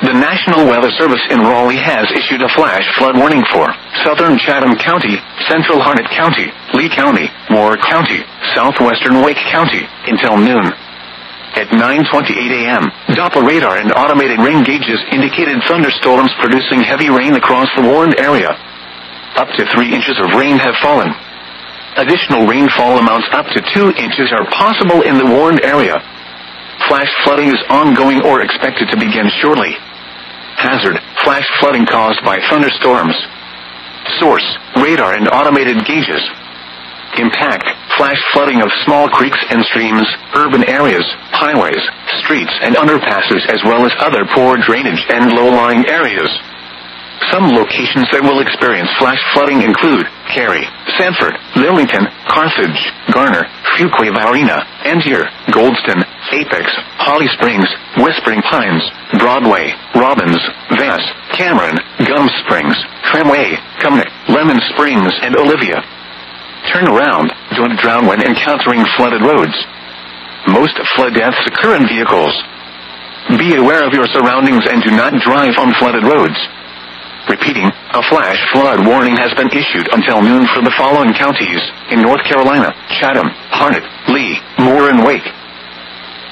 The National Weather Service in Raleigh has issued a flash flood warning for southern Chatham County, central Harnett County, Lee County, Moore County, southwestern Wake County, until noon. At 9:28 a.m., Doppler radar and automated rain gauges indicated thunderstorms producing heavy rain across the warned area. Up to 3 inches of rain have fallen. Additional rainfall amounts up to 2 inches are possible in the warned area. Flash flooding is ongoing or expected to begin shortly. Hazard: flash flooding caused by thunderstorms. Source: radar and automated gauges. Impact: flash flooding of small creeks and streams, urban areas, highways, streets and underpasses, as well as other poor drainage and low-lying areas. Some locations that will experience flash flooding include Cary, Sanford, Lillington, Carthage, Garner, Fuquay-Varina, Angier, Goldston, Apex, Holly Springs, Whispering Pines, Broadway, Robbins, Vass, Cameron, Gum Springs, Tramway, Cumnock, Lemon Springs and Olivia. Turn around, don't drown when encountering flooded roads. Most flood deaths occur in vehicles. Be aware of your surroundings and do not drive on flooded roads. Repeating, a flash flood warning has been issued until noon for the following counties in North Carolina: Chatham, Harnett, Lee, Moore and Wake.